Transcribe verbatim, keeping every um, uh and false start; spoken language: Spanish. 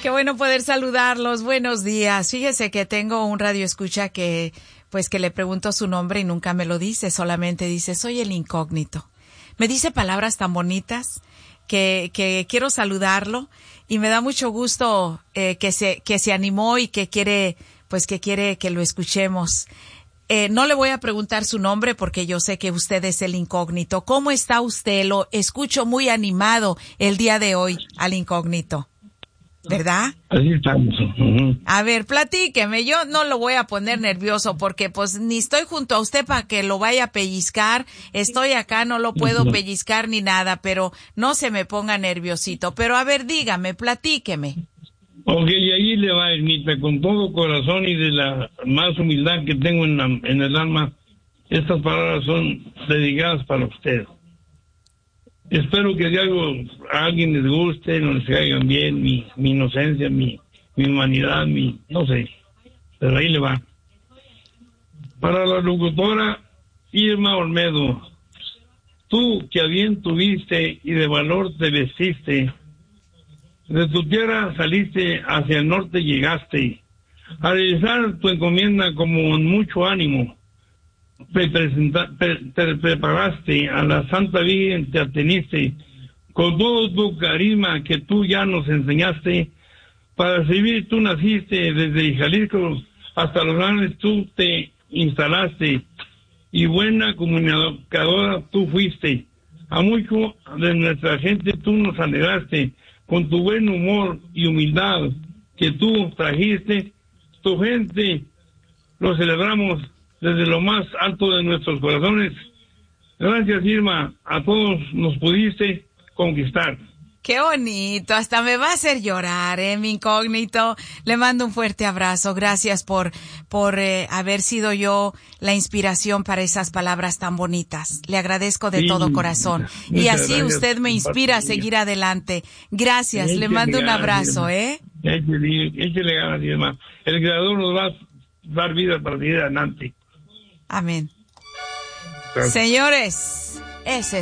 Qué bueno poder saludarlos. Buenos días. Fíjese que tengo un radio escucha que, pues que le pregunto su nombre y nunca me lo dice. Solamente dice, soy el incógnito. Me dice palabras tan bonitas que, que quiero saludarlo y me da mucho gusto eh, que se, que se animó y que quiere, pues que quiere que lo escuchemos. Eh, no le voy a preguntar su nombre porque yo sé que usted es el incógnito. ¿Cómo está usted? Lo escucho muy animado el día de hoy al incógnito, ¿verdad? Así estamos. Uh-huh. A ver, platíqueme. Yo no lo voy a poner nervioso porque pues ni estoy junto a usted para que lo vaya a pellizcar. Estoy acá, no lo puedo Uh-huh. pellizcar ni nada, pero no se me ponga nerviosito. Pero a ver, dígame, platíqueme. Ok, y ahí le va, Ermita, con todo corazón y de la más humildad que tengo en, la, en el alma, estas palabras son dedicadas para usted. Espero que de algo a alguien les guste, no les caigan bien, mi, mi inocencia, mi, mi humanidad, mi, no sé, pero ahí le va. Para la locutora Irma Olmedo, tú que a bien tuviste y de valor te vestiste, de tu tierra saliste, hacia el norte llegaste, a realizar tu encomienda como con mucho ánimo, te, presenta, te, te preparaste, a la Santa Virgen te ateniste, con todo tu carisma que tú ya nos enseñaste, para servir tú naciste, desde Jalisco hasta Los Ángeles tú te instalaste, y buena comunicadora tú fuiste, a mucho de nuestra gente tú nos alegraste, con tu buen humor y humildad que tú trajiste, tu gente lo celebramos desde lo más alto de nuestros corazones. Gracias, Irma, a todos nos pudiste conquistar. Qué bonito, hasta me va a hacer llorar, eh, mi incógnito. Le mando un fuerte abrazo. Gracias por, por eh, haber sido yo la inspiración para esas palabras tan bonitas. Le agradezco de sí, todo corazón. Y así usted me inspira a seguir adelante. Gracias, le mando un abrazo, ¿eh? Échale ganas, Irma. El Creador nos va a dar vida para seguir adelante. Amén. Gracias. Señores, ese